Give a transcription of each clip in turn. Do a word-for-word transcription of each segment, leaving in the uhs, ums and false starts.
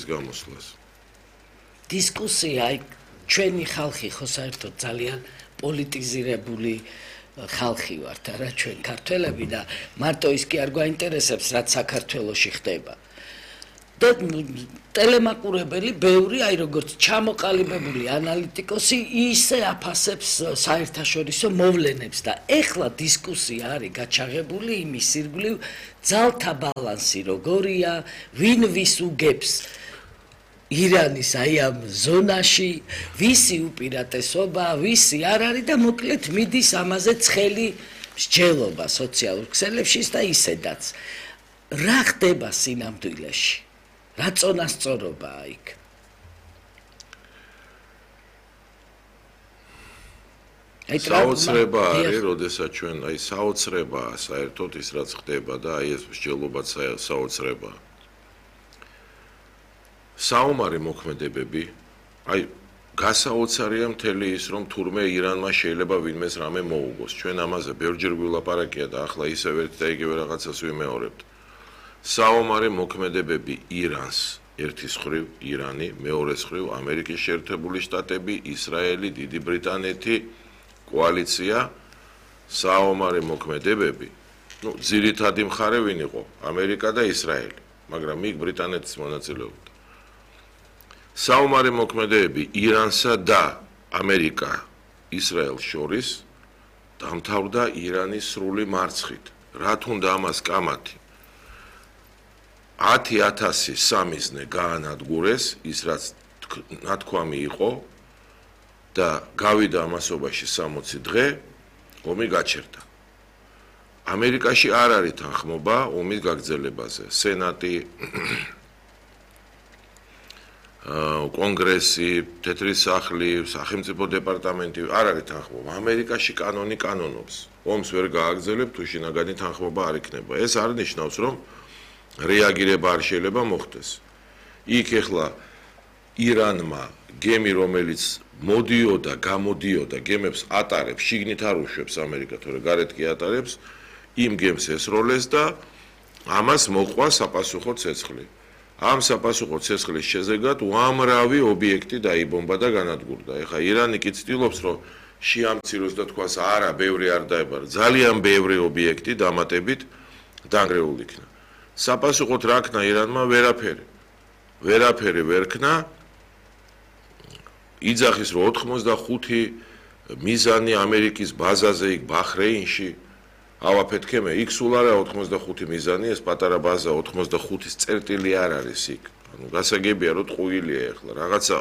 ომის გამოსვლას. დისკუსია აი ჩვენი ხალხი ხო საერთოდ ძალიან პოლიტიზირებული ხალხი ვართ არა ჩვენ ქართველები და მარტო ის კი არ გვაინტერესებს რაც საქართველოში ხდება. და ტელემაყურებელი ბევრი აი როგორც ჩამოყალიბებული ანალიტიკოსი ისე აფასებს საერთაშორისო მოვლენებს და ეხლა დისკუსია არის გაჩაღებული იმის ირგვლივ ძალთა ბალანსი როგორია, ვინ ვის უგებს ირანის აი ამ ზონაში, ვისი უპირატესობა, ვისი არ არის და მოკლედ მიდის ამაზე ცხელი მსჯელობა სოციალურ ქსელებში და ისედაც. რა ხდება სინამდვილეში? რა წონასწორობაა იქ? საოცრება არის, როდესაც ჩვენ აი საოცრებაა საერთოდ ის რაც ხდება და აი ეს მსჯელობაც საოცრებაა. საომარი მოქმედებები, აი გასაოცარია მთელი ის რომ თურმე ირანმა შეიძლება ვინმეს რამე მოუგოს. ჩვენ ამაზე ბევრჯერ ვილაპარაკია და ახლა ისევ ერთ და იგივე რაღაცას ვიმეორებთ. საომარი მოქმედებები ირანს ერთის მხრივ ირანი, მეორეს მხრივ ამერიკის შეერთებული შტატები, ისრაელი, დიდი ბრიტანეთი, კოალიცია, საომარი მოქმედებები. ნუ ძირითადი მხარე ვინ იყო? ამერიკა და ისრაელი, მაგრამ იქ ბრიტანეთის მონაწილეობდა. საომარი მოქმედებები ირანსა და ამერიკა ისრაელს შორის დამთავრდა ირანის სრული მარცხით. რა თუნდა ამას კამათი? ათი ათასი სამიზნე გაანადგურეს, ის რაც ნათქვამი იყო და გავიდა ამასობაში სამოცი დღე, ომი გაჩერდა. ამერიკაში არ არის თანხმობა ომის გაგრძელებაზე. სენატი, კონგრესი, თეთრი სახლი, სახელმწიფო დეპარტამენტი არ არის თანხმობა. ამერიკაში კანონი კანონობს. ომს ვერ გააგრძელებ თუ შინაგანი თანხმობა არ იქნება. ეს არ ნიშნავს რომ რეაგირება არ შეიძლება მოხდეს. იქ ეხლა ირანმა გემი რომელიც მოდიოდა, გამოდიოდა, გემებს ატარებს, შიგნით არ უშვებს ამერიკა, თორე გარეთ კი ატარებს, იმ გემს ესროლეს და ამას მოყვა საპასუხო ცეცხლი. ამ საპასუხო ცეცხლის შეზეგად უამრავი ობიექტი დაიბომბა და განადგურდა. ეხლა ირანი კი ცდილობს რომ შეამციროს და თქვას არა, ბევრი არ დაებარა. ძალიან ბევრი ობიექტი დამატებით დანგრეულ იქნა. საპასუხოდ რა ქნა ირანმა? ვერაფერი. ვერაფერი ვერ ქნა. იძახის რომ ოთხმოცდახუთი მიზანი ამერიკის ბაზაზე იქ ბაჰრეინში ავაფეთქემე, იქ სულ არა ოთხმოცდახუთი მიზანი, ეს პატარა ბაზა ოთხმოცდახუთის წერტილი არ არის იქ. ანუ გასაგებია რომ ტყუილია ეხლა რაღაცა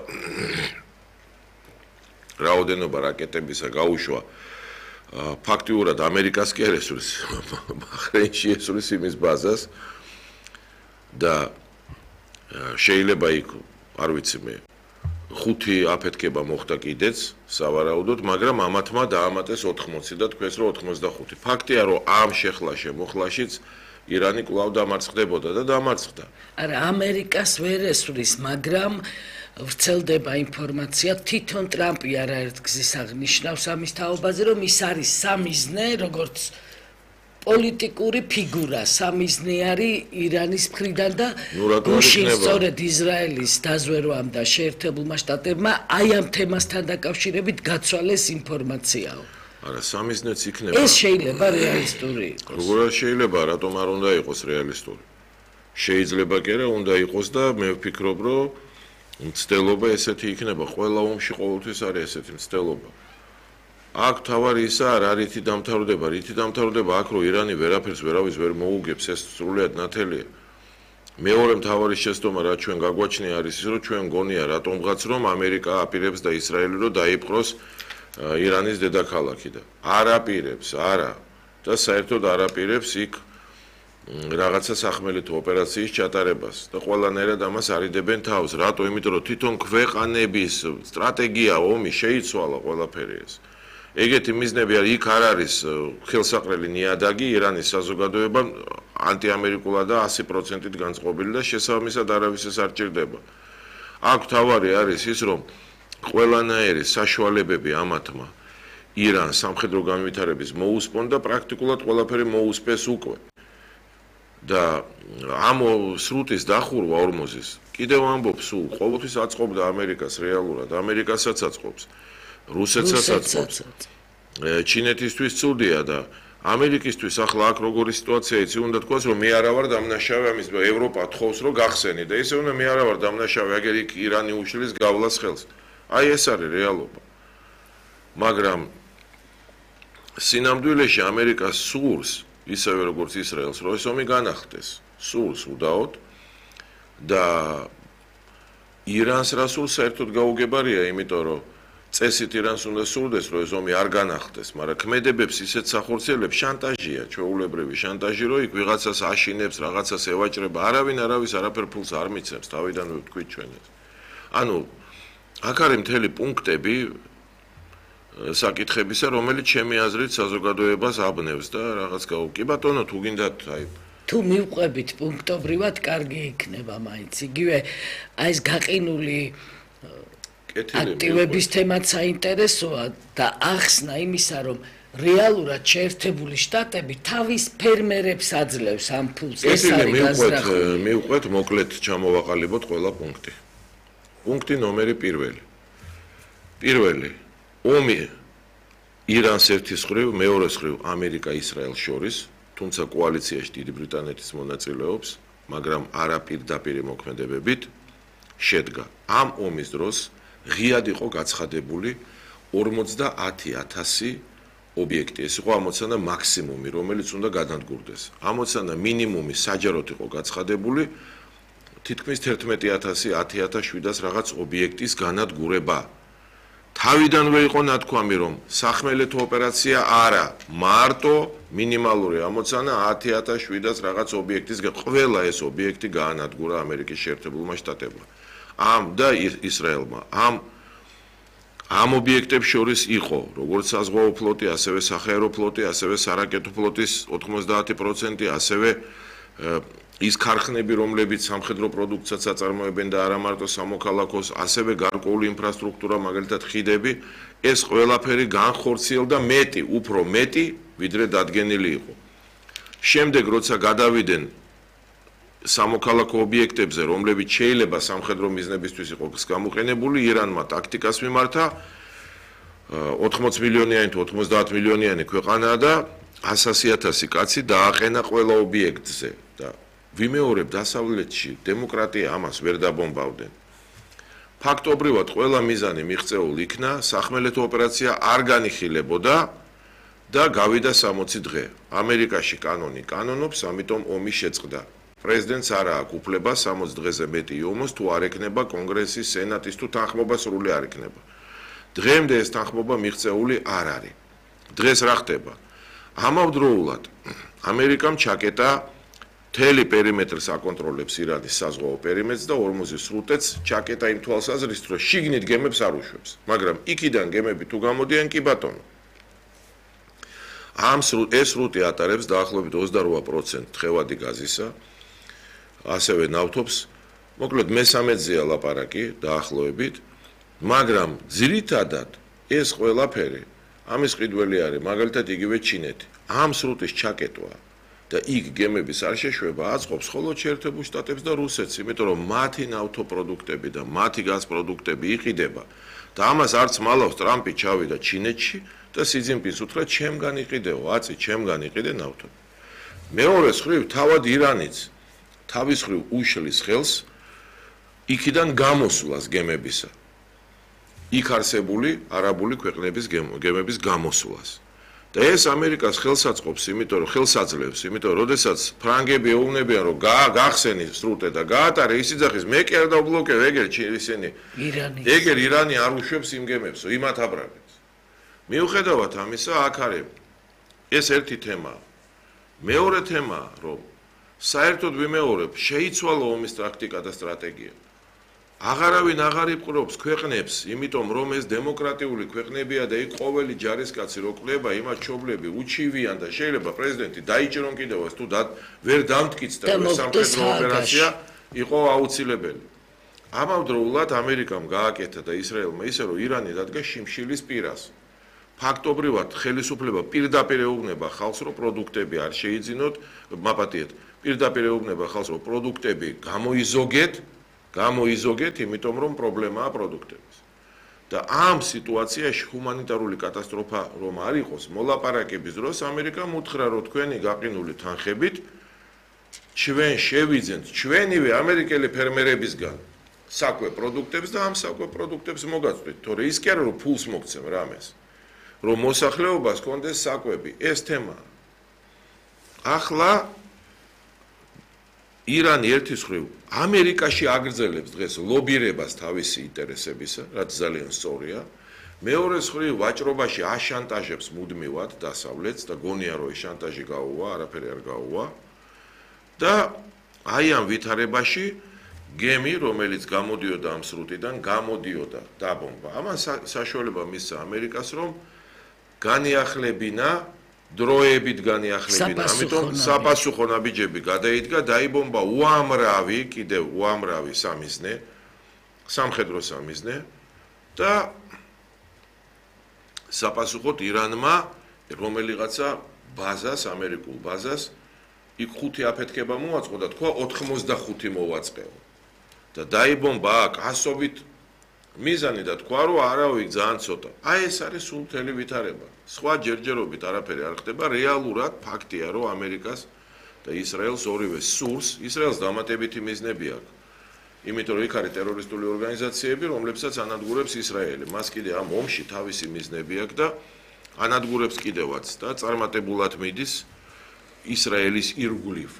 რაოდენობა რაკეტებისა გაუშვა ფაქტიურად ამერიკას კი არ ესვრის, ბაჰრეინში ესვრის იმის ბაზას და შეიძლება იქ არ ვიცი მე ხუთი აფეთქება მოხდა კიდეც სავარაუდოდ, მაგრამ ამათმა დაამატეს ოთხმოცი და თქვეს რომ ოთხმოცდახუთი. ფაქტია რომ ამ შეხლა შემოხლაშიც ირანი კვლავ დამარცხდებოდა და დამარცხდა. არა, ამერიკას ვერ ესვრის, მაგრამ ვრცელდება ინფორმაცია თვითონ ტრამპი არაერთ გზის აღნიშნავს ამის თაობაზე, რომ ის არის სამიზნე, როგორც პოლიტიკური ფიგურა, სამიზნე არის ირანის მხრიდან და გუშინ სწორედ ისრაელის დაზვერვამ და შეერთებულმა შტატებმა აი ამ თემასთან დაკავშირებით გაცვალეს ინფორმაციაო. არა, სამიზნეც იქნება. ეს შეიძლება რეალისტური იყოს. როგორ შეიძლება, რატომ არ უნდა იყოს რეალისტური? შეიძლება კი არა, უნდა იყოს და მე ვფიქრობ, რომ მცდელობა ესეთი იქნება, ყველა ომში ყოველთვის არის ესეთი მცდელობა. აქ თავარი ისა არ არითი დამთავრდება, რითი დამთავრდება აქ რომ ირანი ვერაფერს ვერავის ვერ მოუგებს, ეს სრულიად ნათელია. მეორე მთავარი შეცდომა რაც ჩვენ გაგვაჩნია არის ის რომ ჩვენ გონია რატომღაც რომ ამერიკა აპირებს და ისრაელი რომ დაიპყროს ირანის დედაქალაქი და არ აპირებს, არა და საერთოდ არ აპირებს იქ რაღაცა სახმელეთო ოპერაციის ჩატარებას და ყველანაირად ამას არიდებენ თავს. რატო? იმიტომ რომ თვითონ ქვეყანების სტრატეგია ომი შეიცვალა ყველაფერი ეს. ეგეთი მიზნები არის, იქ არ არის ხელსაყრელი ნიადაგი, ირანის საზოგადოება ანტიამერიკულად და ასი პროცენტით განწყობილი და შესაბამისად არავის ეს არ ჭირდება. აქ თავარი არის ის, რომ ყველანაირი საშუალებები ამათმა ირანს სამხედრო განვითარების მოუსპონ და პრაქტიკულად ყველაფერი მოუსპეს უკვე. და ამ სრუტის დახურვა ორმოზის კიდევ ამბობ სულ ყოველთვის აწყობდა ამერიკას რეალურად, ამერიკასაც აწყობს, რუსეთსაც აწყობს. ჩინეთისთვის ცუდია და ამერიკისთვის ახლა აქ როგორი სიტუაცია იცი, უნდა თქვას რომ მე არა ვარ დამნაშავე ამის, ევროპა თხოვს რომ გახსენი და ესე უნდა მე არა ვარ დამნაშავე, აგერ იქ ირანი უშლის გავლას ხელს. აი ეს არის რეალობა. მაგრამ სინამდვილეში ამერიკას სურს, ისევე როგორც ისრაელს, რომ ეს ომი განახლდეს. სურს უდაოდ და ირანს რა სურს საერთოდ გაუგებარია, იმიტომ რომ წესით ირანს უნდა სურდეს, რომ ეს ომი არ განახლდეს, მაგრამ ქმედებებს ისეთ სახორციელებს შანტაჟია, ჩვეულებრივი შანტაჟი, რომ იქ ვიღაცას აშინებს, რაღაცას ევაჭრება, არავინ არავის არაფერ ფულს არ მიცემს, თავიდანვე ვთქვით ჩვენ ეს. ანუ აქ არის მთელი პუნქტები საკითხებისა, რომელიც ჩემი აზრით საზოგადოებას აბნევს და რაღაც გაუ. კი ბატონო, თუ გინდათ, აი თუ მივყვებით პუნქტობრივად, კარგი იქნება მაინც. იგივე აი ეს გაყინული აქტივების თემაც საინტერესოა და ახსნა იმისა, რომ რეალურად შეერთებული შტატები თავის ფერმერებს აძლევს ამ ფულს. ეს არის გაზრახული. მივყვეთ მოკლედ ჩამოვაყალიბოთ ყველა პუნქტი. პუნქტი ნომერი პირველი. პირველი ომი ირანს ერთის ხრივ, მეორეს ხრივ ამერიკა-ისრაელს შორის, თუმცა კოალიციაში დიდი ბრიტანეთის მონაწილეობს, მაგრამ არა პირდაპირი მოქმედებებით შედგა. ამ ომის დროს ღიად იყო გაცხადებული ორმოცდაათი ათასი ობიექტი. ეს იყო ამოცანა მაქსიმუმი, რომელიც უნდა განადგურდეს. ამოცანა მინიმუმი საჯაროდ იყო გაცხადებული თითქმის თერთმეტი ათასი, ათი ათას შვიდას რაღაც ობიექტის განადგურება. თავიდანვე იყო ნათქვამი, რომ სახმელეთო ოპერაცია არა, მარტო მინიმალური ამოცანა ათი ათას შვიდას რაღაც ობიექტის ყველა ეს ობიექტი გაანადგურა ამერიკის შეერთებულმა შტატებმა. ამ და ისრაელმა. ამ ამ ობიექტებს შორის იყო როგორც საზღვაო ფლოტი, ასევე საჰაერო ფლოტი, ასევე სარაკეტო ფლოტის ოთხმოცდაათი პროცენტი, ასევე ის ქარხნები, რომლებიც სამხედრო პროდუქციას აწარმოებენ და არა მარტო სამოქალაქოს, ასევე გარკვეული ინფრასტრუქტურა, მაგალითად ხიდები, ეს ყველაფერი განხორციელდა მეტი, უფრო მეტი, ვიდრე დადგენილი იყო. შემდეგ, როცა გადავიდნენ სამოქალაქო ობიექტებზე, რომლებიც შეიძლება სამხედრო მიზნებისთვის იყოს გამოყენებული, ირანმა ტაქტიკას მიმართა ოთხმოც მილიონიანი თუ ოცდაათ მილიონიანი ქვეყანაა და ასასი ათასი კაცი დააყენა ყველა ობიექტზე და ვიმეორებ დასავლეთში დემოკრატია ამას ვერ დაბომბავდნენ. ფაქტობრივად ყველა მიზანი მიღწეულ იქნა, სახმელეთო ოპერაცია არ განიხილებოდა და გავიდა სამოცი დღე. ამერიკაში კანონი კანონობს, ამიტომ ომი შეწყდა. პრეზიდენტს არ აქვს უფლება სამოცი დღეზე მეტი იომოს, თუ არ ექნება კონგრესის, სენატის თუ თანხმობა სრული არ ექნება. დღემდე ეს თანხმობა მიღწეული არ არის. დღეს რა ხდება? ამავდროულად ამერიკამ ჩაკეტა მთელი პერიმეტრს აკონტროლებს ირანის საზღვაო პერიმეტრს და ორმოზის სრუტეც ჩაკეტა იმ თვალსაზრისით, რომ შიგნით გემებს არ უშვებს, მაგრამ იქიდან გემები თუ გამოდიან, კი ბატონო. ამ ეს სრუტი ატარებს დაახლოებით ოცდარვა პროცენტს თხევადი გაზისა, ასევე ნავთობს, მოკლედ მესამედზეა ლაპარაკი დაახლოებით, მაგრამ ძირითადად ეს ყველაფერი ამის ყიდველი არის, მაგალითად იგივე ჩინეთი. ამ სრუტის ჩაკეტვა და იქ გემების არ შეშვება აწყობს მხოლოდ შეერთებულ შტატებს და რუსეთს, იმიტომ რომ მათი ნავთობპროდუქტები და მათი გაზპროდუქტები იყიდება და ამას არც მალავს ტრამპი ჩავიდა ჩინეთში და სი ძინპინს უთხრა ჩემგან იყიდეო, აწი ჩემგან იყიდე ნავთობი. მეორეს ხრივ თავად ირანიც თავის ხრივ უშლის ხელს იქიდან გამოსვლას გემებისა. იქ არსებული არაბული ქვეყნების გემების გამოსვლას. და ეს ამერიკას ხელს აწყობს, იმიტომ რომ ხელს აძლევს, იმიტომ რომ როდესაც ფრანგები ეუბნებიან, რომ გახსენი სრუტე და გაატარე ის იძახის, მე კი არ დავბლოკებ, ეგერ ისინი. ირანი. ეგერ ირანი არ უშვებს იმ გემებს, იმათ აბრალებს. მიუხედავად ამისა, აქ არის ეს ერთი თემა. მეორე თემა, რომ საერთოდ ვიმეორებ, შეიცვალა ომის ტაქტიკა და სტრატეგია. აღარავინ აღარ იპყრობს ქვეყნებს, იმიტომ რომ ეს დემოკრატიული ქვეყნებია და იქ ყოველი ჯარისკაცი რო ყლება, იმათ შობლები უჩივიან და შეიძლება პრეზიდენტი დაიჭერონ კიდევაც თუ ვერ დამტკიცდა რომ სამხედრო ოპერაცია იყო აუცილებელი. ამავდროულად ამერიკამ გააკეთა და ისრაელმა ისე რომ ირანი დადგა შიმშილის პირას. ფაქტობრივად ხელისუფლება პირდაპირ ეუბნება ხალხს რომ პროდუქტები არ შეიძინოთ, მაპატიეთ, პირდაპირ ეუბნება ხალხს, რომ პროდუქტები გამოიზოგეთ, გამოიზოგეთ, იმიტომ რომ პრობლემაა პროდუქტების. და ამ სიტუაციაში ჰუმანიტარული კატასტროფა რომ არ იყოს, მოლაპარაკების დროს ამერიკამ უთხრა, რომ თქვენი გაყინული თანხებით ჩვენ შევიძენთ ჩვენივე ამერიკელი ფერმერებისგან საკვე პროდუქტებს და ამ საკვე პროდუქტებს მოგაწვით, თორე ის კი არა რომ ფულს მოგცემ რამეს, რომ მოსახლეობას კონდეს საკვები, ეს თემაა. ახლა ირანი ერთის მხრივ ამერიკაში აგრძელებს დღეს ლობირებას თავისი ინტერესებისა, რაც ძალიან სწორია. მეორეს მხრივ ვაჭრობაში აშანტაჟებს მუდმივად დასავლეთს და გონია რომ ეს შანტაჟი გაუვა, არაფერი არ გაუვა. და აი ამ ვითარებაში გემი, რომელიც გამოდიოდა ამ სრუტიდან, გამოდიოდა დაბომბა. ამან საშუალება მისცა ამერიკას, რომ განიახლებინა დროებით განიახლებინა, ამიტომ საპასუხო ნაბიჯები გადაიდგა, დაიბომბა უამრავი, კიდევ უამრავი სამიზნე, სამხედრო სამიზნე და საპასუხოდ ირანმა რომელიღაცა ბაზას, ამერიკულ ბაზას იქ ხუთი აფეთქება მოაწყო და თქვა ოთხმოცდახუთი მოვაწყეო. და დაიბომბა აქ ასობით მიზანი და თქვა რომ არავინ ძალიან ცოტა. აი ეს არის სულ მთელი ვითარება. სხვა ჯერჯერობით არაფერი არ ხდება, რეალურად ფაქტია რომ ამერიკას და ისრაელს ორივე სურს, ისრაელს დამატებითი მიზნები აქვს. იმიტომ რომ იქ არის ტერორისტული ორგანიზაციები, რომლებსაც ანადგურებს ისრაელი. მას კიდე ამ ომში თავისი მიზნები აქვს და ანადგურებს კიდევაც და წარმატებულად მიდის ისრაელის ირგვლივ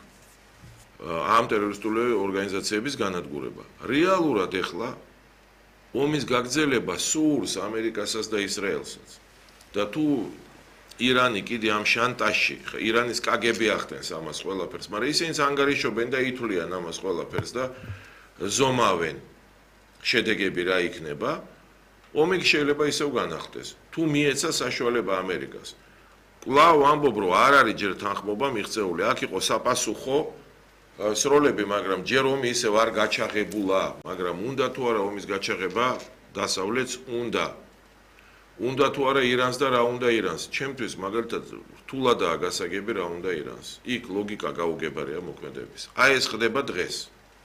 ამ ტერორისტული ორგანიზაციების განადგურება. რეალურად ეხლა ომის გაგრძელება სურს ამერიკასაც და ისრაელსაც. და თუ ირანი კიდე ამ შანტაჟში, ირანის კაგები ახდენს ამას ყველაფერს, მაგრამ ისინიც ანგარიშობენ და ითვლიან ამას ყველაფერს და ზომავენ შედეგები რა იქნება, ომი შეიძლება ისევ განახდეს. თუ მიეცა საშუალება ამერიკას. კვლავ ამბობ, რომ არ არის ჯერ თანხმობა მიღწეული, აქ იყო საპასუხო სროლები, მაგრამ ჯერ ომი ისევ არ გაჩაღებულა, მაგრამ უნდა თუ არა ომის გაჩაღება დასავლეთს უნდა. უნდა თუ არა ირანს და რა უნდა ირანს. ჩემთვის მაგალითად რთულადაა გასაგები რა უნდა ირანს. იქ ლოგიკა გაუგებარია მოქმედების. აი ეს ხდება დღეს.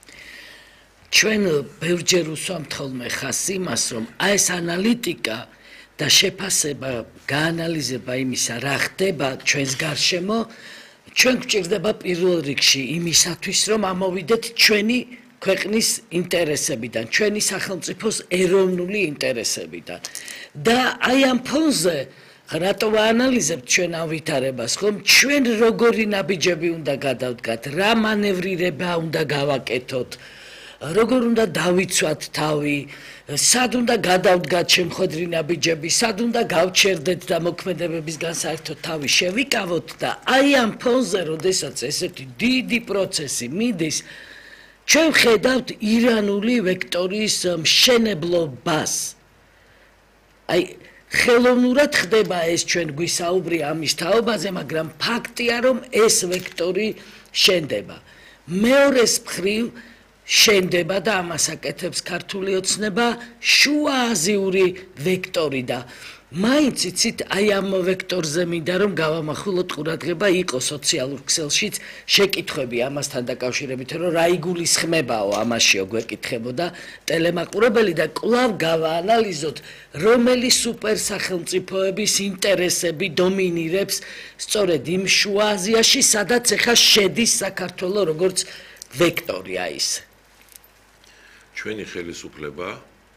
ჩვენ ბევრჯერ ვუსვამთ ხოლმე ხას იმას, რომ აი ეს ანალიტიკა და შეფასება, გაანალიზება იმისა, რა ხდება ჩვენს გარშემო, ჩვენ გვჭირდება პირველ რიგში იმისათვის, რომ ამოვიდეთ ჩვენი ქვეყნის ინტერესებიდან, ჩვენი სახელმწიფოს ეროვნული ინტერესებიდან. და აი ამ ფონზე რატო ვაანალიზებთ ჩვენ ამ ვითარებას, ხომ ჩვენ როგორი ნაბიჯები უნდა გადავდგათ, რა მანევრირება უნდა გავაკეთოთ, როგორ უნდა დავიცვათ თავი, სად უნდა გადავდგათ შემხედრი ნაბიჯები, სად უნდა გავჩერდეთ და მოქმედებებისგან საერთოდ თავი შევიკავოთ და აი ამ ფონზე, როდესაც ესეთი დიდი პროცესი მიდის, ჩვენ ხედავთ ირანული ვექტორის მშენებლობას. აი ხელოვნურად ხდება ეს ჩვენ გვისაუბრი ამის თაობაზე, მაგრამ ფაქტია რომ ეს ვექტორი შენდება. მეორეს მხრივ შენდება და ამას აკეთებს ქართული ოცნება შუააზიური ვექტორი და მაინც იცით აი ამ ვექტორზე მინდა რომ გავამახვილოთ ყურადღება იყო სოციალურ ქსელშიც შეკითხვები ამასთან დაკავშირებით რომ რა იგულისხმებაო ამაშიო გვეკითხებოდა ტელემაყურებელი და კვლავ გავაანალიზოთ რომელი სუპერსახელმწიფოების ინტერესები დომინირებს სწორედ იმ შუა აზიაში სადაც ეხა შედის საქართველო როგორც ვექტორია ის ჩვენი ხელისუფლება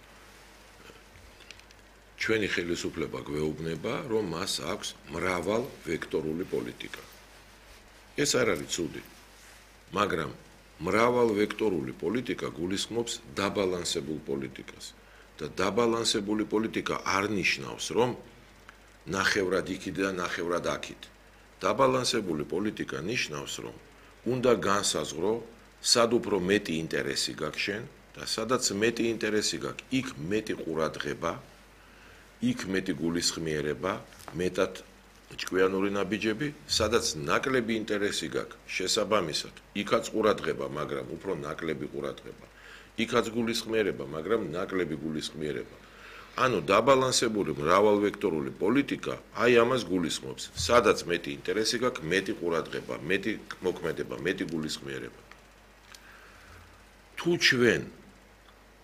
ჩვენი ხელისუფლება გვეუბნება, რომ მას აქვს მრავალ ვექტორული პოლიტიკა. ეს არ არის ცუდი, მაგრამ მრავალ ვექტორული პოლიტიკა გულისხმობს დაბალანსებულ პოლიტიკას და დაბალანსებული პოლიტიკა არ ნიშნავს, რომ ნახევრად იქით და ნახევრად აქით. დაბალანსებული პოლიტიკა ნიშნავს, რომ უნდა განსაზღვრო, სად უფრო მეტი ინტერესი გაქვს შენ და სადაც მეტი ინტერესი გაქვს, იქ მეტი ყურადღება იქ მეტი გულისხმიერება, მეტად ჭკვიანური ნაბიჯები, სადაც ნაკლები ინტერესი გაქვს, შესაბამისად, იქაც ყურადღება, მაგრამ უფრო ნაკლები ყურადღება. იქაც გულისხმიერება, მაგრამ ნაკლები გულისხმიერება. ანუ დაბალანსებული მრავალვექტორული პოლიტიკა აი ამას გულისხმობს, სადაც მეტი ინტერესი გაქვს, მეტი ყურადღება, მეტი მოქმედება, მეტი გულისხმიერება. თუ ჩვენ